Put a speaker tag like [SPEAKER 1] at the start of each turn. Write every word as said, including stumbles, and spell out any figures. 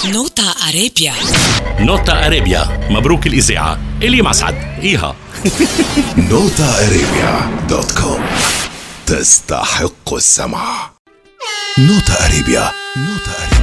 [SPEAKER 1] نوتا أرابيا.
[SPEAKER 2] نوتا أرابيا، مبروك الإذاعة. إلي مسعد إيها.
[SPEAKER 3] نوتا أرابيا دوت كوم، تستحق السمع. نوتا أرابيا. نوتا أرابيا.